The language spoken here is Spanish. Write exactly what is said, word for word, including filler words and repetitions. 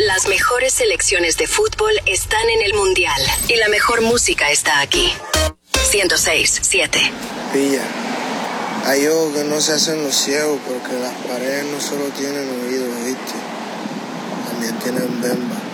Las mejores selecciones de fútbol están en el Mundial y la mejor música está aquí. ciento seis siete. Pilla, hay ojos que no se hacen los ciegos porque las paredes no solo tienen oídos, ¿viste? También tienen bemba.